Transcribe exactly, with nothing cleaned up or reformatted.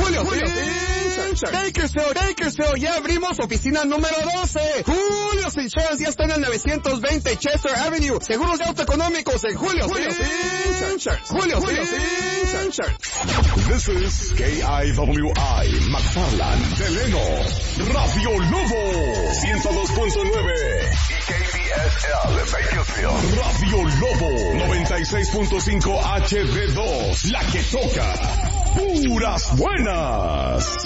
Julio Insurance. Bakersfield, Bakersfield, ya abrimos oficina número doce. Julio Insurance ya está en el novecientos veinte Chester Avenue. Seguros de auto económicos en Julio Insurance. Julio Insurance. This is K I W I, McFarland, Delano, Radio Lobo, ciento dos punto nueve. Y K B S L, Bakersfield, Radio Lobo, noventa y seis punto cinco H D dos, la que toca puras buenas.